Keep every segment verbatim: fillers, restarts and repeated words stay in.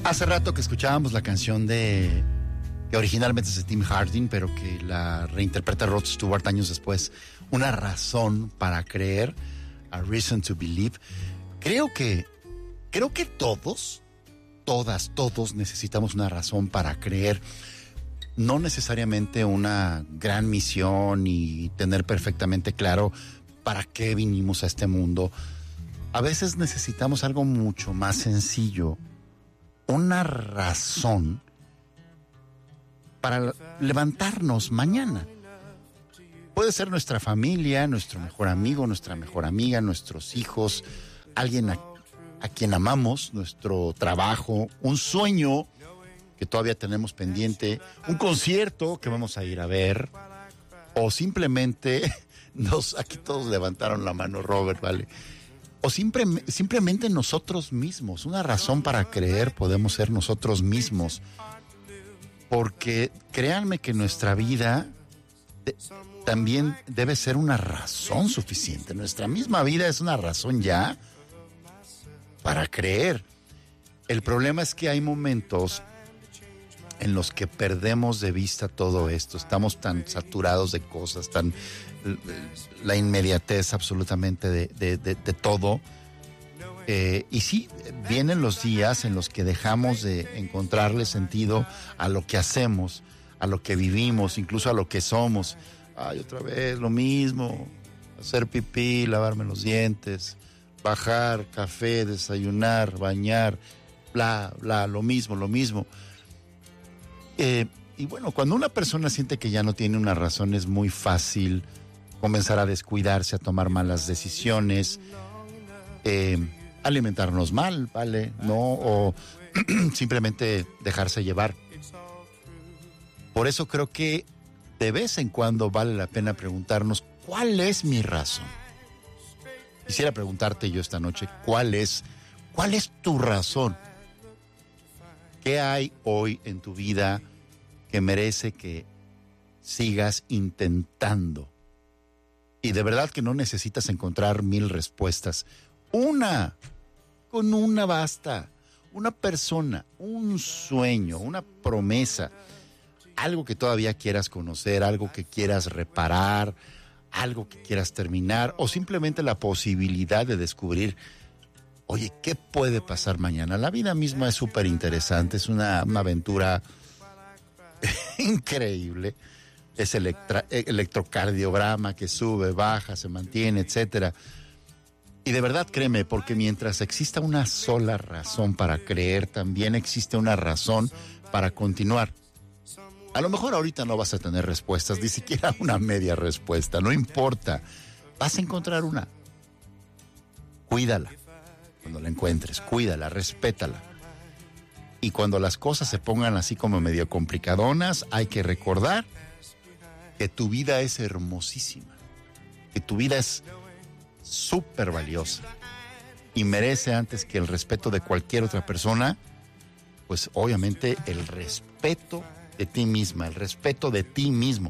Hace rato que escuchábamos la canción de que originalmente es de Tim Hardin, pero que la reinterpreta Rod Stewart años después. Una razón para creer, a reason to believe. Creo que, creo que todos, todas, todos necesitamos una razón para creer. No necesariamente una gran misión y tener perfectamente claro para qué vinimos a este mundo. A veces necesitamos algo mucho más sencillo. Una razón para levantarnos mañana. Puede ser nuestra familia, nuestro mejor amigo, nuestra mejor amiga, nuestros hijos, alguien a, a quien amamos, nuestro trabajo, un sueño que todavía tenemos pendiente, un concierto que vamos a ir a ver, o simplemente, nos, aquí todos levantaron la mano, Robert, ¿vale? O simple, simplemente nosotros mismos. Una razón para creer podemos ser nosotros mismos. Porque créanme que nuestra vida de, también debe ser una razón suficiente. Nuestra misma vida es una razón ya para creer. El problema es que hay momentos en los que perdemos de vista todo esto. Estamos tan saturados de cosas, tan la inmediatez absolutamente de, de, de, de todo. Eh, y sí, vienen los días en los que dejamos de encontrarle sentido a lo que hacemos, a lo que vivimos, incluso a lo que somos. Ay, otra vez lo mismo, hacer pipí, lavarme los dientes, bajar, café, desayunar, bañar, bla, bla, lo mismo, lo mismo. Eh, y bueno, cuando una persona siente que ya no tiene una razón, es muy fácil comenzar a descuidarse, a tomar malas decisiones, eh, alimentarnos mal, ¿vale? ¿No? O simplemente dejarse llevar. Por eso creo que de vez en cuando vale la pena preguntarnos, ¿cuál es mi razón? Quisiera preguntarte yo esta noche, ¿cuál es, cuál es tu razón? ¿Qué hay hoy en tu vida que merece que sigas intentando? Y de verdad que no necesitas encontrar mil respuestas. Una, con una basta. Una persona, un sueño, una promesa, algo que todavía quieras conocer, algo que quieras reparar, algo que quieras terminar, o simplemente la posibilidad de descubrir, oye, ¿qué puede pasar mañana? La vida misma es súper interesante, es una, una aventura increíble. Es electra, electrocardiograma que sube, baja, se mantiene, etcétera. Y de verdad créeme, porque mientras exista una sola razón para creer, también existe una razón para continuar. A lo mejor ahorita no vas a tener respuestas, ni siquiera una media respuesta, no importa. Vas a encontrar una. Cuídala. Cuando la encuentres, cuídala, respétala. Y cuando las cosas se pongan así como medio complicadonas, hay que recordar que tu vida es hermosísima, que tu vida es súper valiosa y merece antes que el respeto de cualquier otra persona, pues obviamente el respeto de ti misma, el respeto de ti mismo.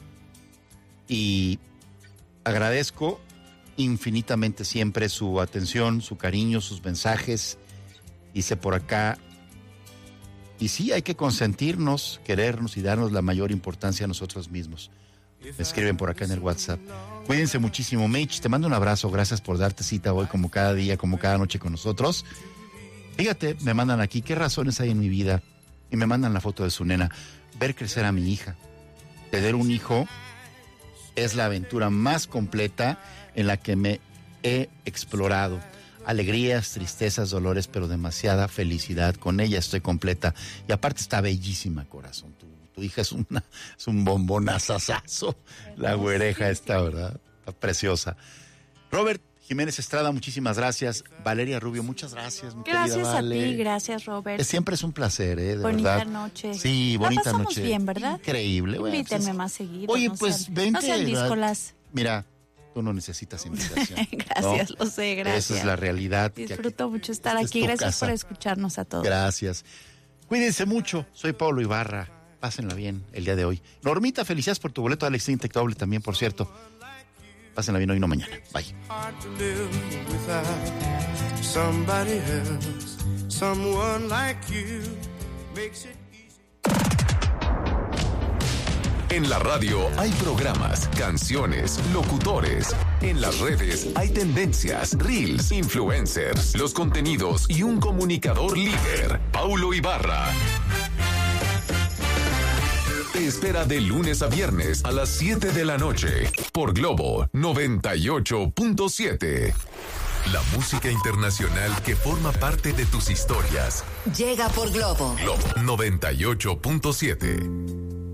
Y agradezco infinitamente siempre su atención, su cariño, sus mensajes. Hice por acá. Y sí, hay que consentirnos, querernos y darnos la mayor importancia a nosotros mismos. Me escriben por acá en el WhatsApp. Cuídense muchísimo. Mitch, te mando un abrazo. Gracias por darte cita hoy como cada día, como cada noche con nosotros. Fíjate, me mandan aquí, ¿qué razones hay en mi vida? Y me mandan la foto de su nena. Ver crecer a mi hija. Tener un hijo es la aventura más completa en la que me he explorado. Alegrías, tristezas, dolores, pero demasiada felicidad. Con ella estoy completa. Y aparte está bellísima, corazón. Tu, tu hija es, una, es un bombonazazazo. La güereja está, ¿verdad? Está preciosa. Robert Jiménez Estrada, muchísimas gracias. Valeria Rubio, muchas gracias. Mi gracias querida Vale. a ti, gracias, Robert. Siempre es un placer, ¿eh? De bonita verdad. noche. Sí, bonita la pasamos noche. bien, ¿verdad? Increíble. Invítenme bueno, pues, más seguido. Oye, no pues sean, vente. No sean díscolas. Mira, tú no necesitas invitación. Gracias, ¿no? lo sé, gracias. Esa es la realidad. Disfruto aquí, mucho estar esta aquí. Es gracias casa. por escucharnos a todos. Gracias. Cuídense mucho. Soy Pablo Ibarra. Pásenla bien el día de hoy. Normita, felicidades por tu boleto al Extreme Tech Doble también, por cierto. Pásenla bien hoy, no mañana. Bye. Someone like you makes it easy. En la radio hay programas, canciones, locutores. En las redes hay tendencias, reels, influencers, los contenidos y un comunicador líder, Paulo Ibarra. Te espera de lunes a viernes a las siete de la noche por Globo noventa y ocho punto siete. La música internacional que forma parte de tus historias. Llega por Globo. Globo noventa y ocho punto siete.